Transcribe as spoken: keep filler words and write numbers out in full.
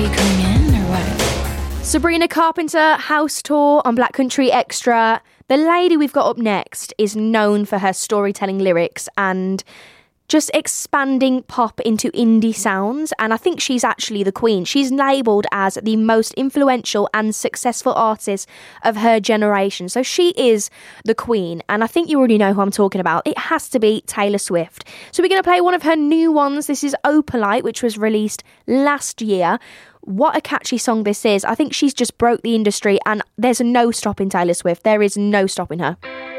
you coming in or what? Sabrina Carpenter, House Tour on Black Country Extra. The lady we've got up next is known for her storytelling lyrics and just expanding pop into indie sounds, and I think she's actually the queen. She's labelled as the most influential and successful artist of her generation, so she is the queen, and I think you already know who I'm talking about. It has to be Taylor Swift. So we're going to play one of her new ones. This is Opalite, which was released last year. What a catchy song this is. I think she's just broke the industry, and there's no stopping Taylor Swift. There is no stopping her.